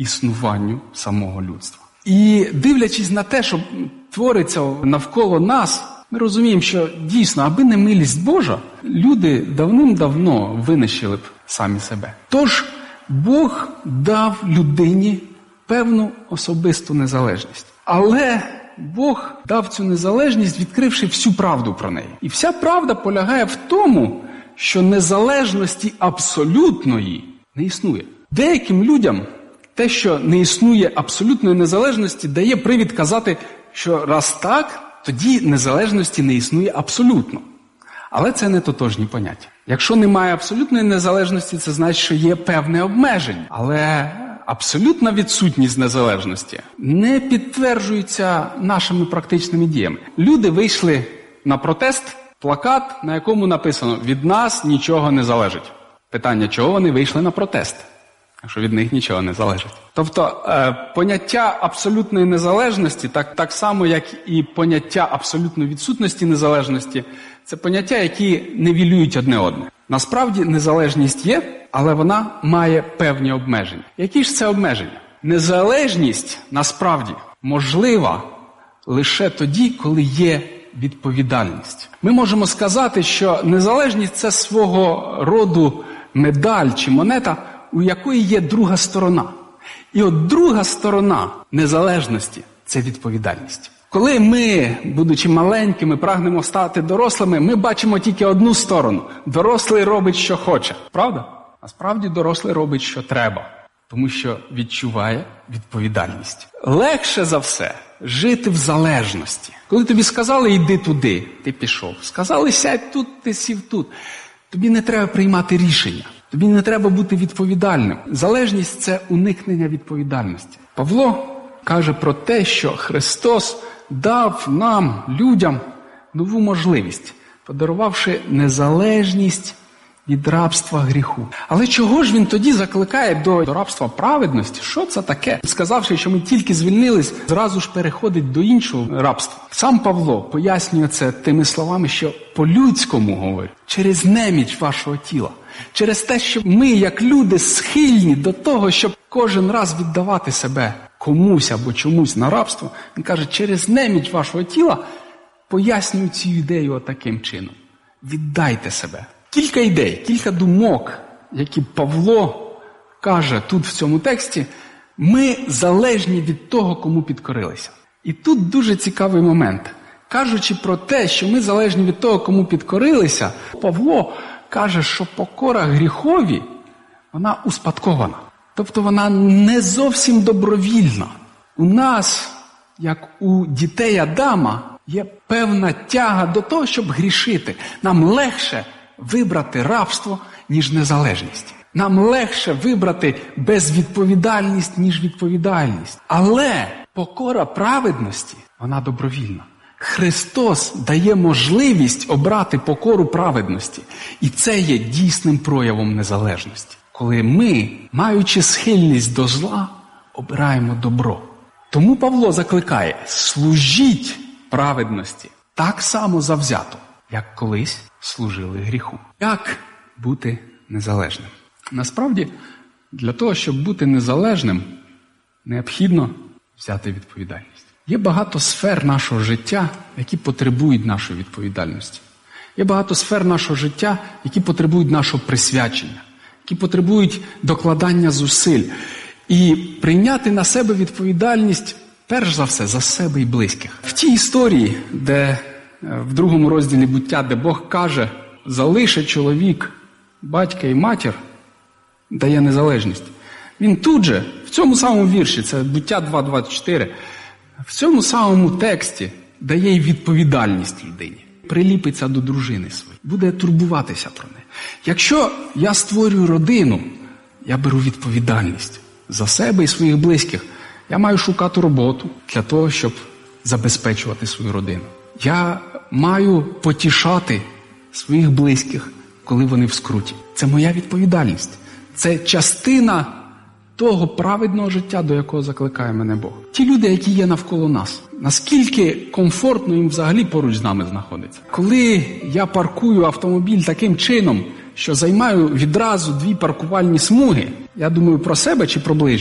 існуванню самого людства. І дивлячись на те, що твориться навколо нас, ми розуміємо, що дійсно, аби не милість Божа, люди давним-давно винищили б самі себе. Тож Бог дав людині певну особисту незалежність. Але Бог дав цю незалежність, відкривши всю правду про неї. І вся правда полягає в тому, що незалежності абсолютної не існує. Деяким людям те, що не існує абсолютної незалежності, дає привід казати, що раз так, тоді незалежності не існує абсолютно. Але це не тотожні поняття. Якщо немає абсолютної незалежності, це значить, що є певне обмеження. Але абсолютна відсутність незалежності не підтверджується нашими практичними діями. Люди вийшли на протест, плакат, на якому написано «Від нас нічого не залежить». Питання, чого вони вийшли на протест, якщо від них нічого не залежить. Тобто поняття абсолютної незалежності, так само, як і поняття абсолютної відсутності незалежності, це поняття, які нівелюють одне одне. Насправді незалежність є, але вона має певні обмеження. Які ж це обмеження? Незалежність, насправді, можлива лише тоді, коли є відповідальність. Ми можемо сказати, що незалежність – це свого роду медаль чи монета, у якої є друга сторона. І от друга сторона незалежності – це відповідальність. Коли ми, будучи маленькими, прагнемо стати дорослими, ми бачимо тільки одну сторону. Дорослий робить, що хоче. Правда? Насправді дорослий робить, що треба. Тому що відчуває відповідальність. Легше за все жити в залежності. Коли тобі сказали, йди туди, ти пішов. Сказали, сядь тут, ти сів тут. Тобі не треба приймати рішення. Тобі не треба бути відповідальним. Залежність – це уникнення відповідальності. Павло каже про те, що Христос дав нам, людям, нову можливість, подарувавши незалежність від рабства гріху. Але чого ж він тоді закликає до рабства праведності? Що це таке? Сказавши, що ми тільки звільнились, зразу ж переходить до іншого рабства. Сам Павло пояснює це тими словами, що по-людському говорить, через неміч вашого тіла. Через те, що ми, як люди, схильні до того, щоб кожен раз віддавати себе комусь або чомусь на рабство, він каже, через неміч вашого тіла пояснюю цю ідею отаким чином. Віддайте себе. Кілька ідей, кілька думок, які Павло каже тут в цьому тексті, ми залежні від того, кому підкорилися. І тут дуже цікавий момент. Кажучи про те, що ми залежні від того, кому підкорилися, Павло каже, що покора гріхові, вона успадкована. Тобто вона не зовсім добровільна. У нас, як у дітей Адама, є певна тяга до того, щоб грішити. Нам легше вибрати рабство, ніж незалежність. Нам легше вибрати безвідповідальність, ніж відповідальність. Але покора праведності, вона добровільна. Христос дає можливість обрати покору праведності. І це є дійсним проявом незалежності. Коли ми, маючи схильність до зла, обираємо добро. Тому Павло закликає, служіть праведності так само завзято, як колись служили гріху. Як бути незалежним? Насправді, для того, щоб бути незалежним, необхідно взяти відповідальність. Є багато сфер нашого життя, які потребують нашої відповідальності. Є багато сфер нашого життя, які потребують нашого присвячення, які потребують докладання зусиль. І прийняти на себе відповідальність, перш за все, за себе і близьких. В тій історії, де в 2 розділі «Буття», де Бог каже, залише чоловік батька і матір, дає незалежність. Він тут же, в цьому самому вірші, це «Буття 2:24», в цьому самому тексті дає й відповідальність людині. Приліпиться до дружини своєї, буде турбуватися про неї. Якщо я створюю родину, я беру відповідальність за себе і своїх близьких. Я маю шукати роботу для того, щоб забезпечувати свою родину. Я маю потішати своїх близьких, коли вони в скруті. Це моя відповідальність. Це частина того праведного життя, до якого закликає мене Бог. Ті люди, які є навколо нас, наскільки комфортно їм взагалі поруч з нами знаходиться. Коли я паркую автомобіль таким чином, що займаю відразу 2 паркувальні смуги, я думаю про себе чи про ближнього?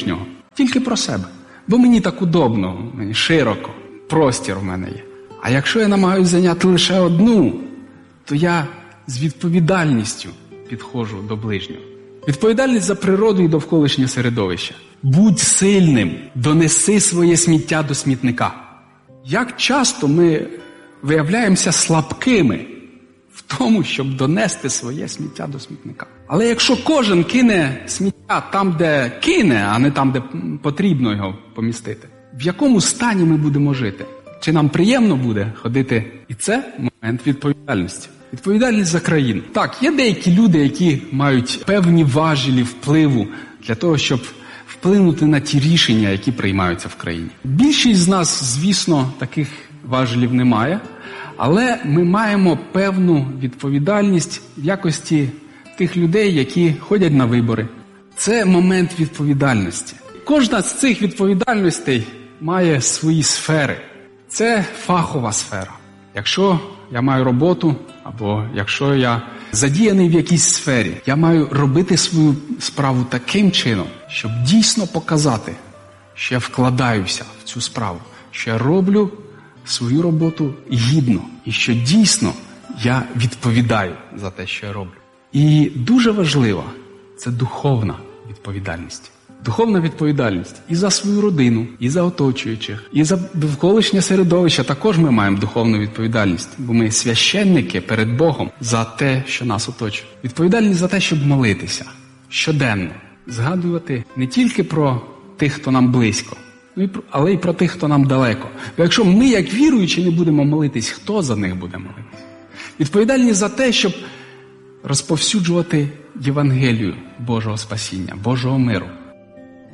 Тільки про себе. Бо мені так удобно, мені широко, простір в мене є. А якщо я намагаюся зайняти лише одну, то я з відповідальністю підходжу до ближнього. Відповідальність за природу і довколишнє середовище. Будь сильним, донеси своє сміття до смітника. Як часто ми виявляємося слабкими в тому, щоб донести своє сміття до смітника. Але якщо кожен кине сміття там, де кине, а не там, де потрібно його помістити, в якому стані ми будемо жити? Чи нам приємно буде ходити? І це момент відповідальності. Відповідальність за країну. Так, є деякі люди, які мають певні важелі впливу для того, щоб вплинути на ті рішення, які приймаються в країні. Більшість з нас, звісно, таких важелів немає, але ми маємо певну відповідальність в якості тих людей, які ходять на вибори. Це момент відповідальності. Кожна з цих відповідальностей має свої сфери. Це фахова сфера. Якщо я маю роботу, або якщо я задіяний в якійсь сфері, я маю робити свою справу таким чином, щоб дійсно показати, що я вкладаюся в цю справу, що я роблю свою роботу гідно, і що дійсно я відповідаю за те, що я роблю. І дуже важливо – це духовна відповідальність. Духовна відповідальність і за свою родину, і за оточуючих, і за довколишнє середовище також ми маємо духовну відповідальність, бо ми священники перед Богом за те, що нас оточує. Відповідальність за те, щоб молитися щоденно, згадувати не тільки про тих, хто нам близько, але й про тих, хто нам далеко. Бо якщо ми, як віруючі, не будемо молитись, хто за них буде молитись? Відповідальність за те, щоб розповсюджувати Євангелію Божого спасіння, Божого миру.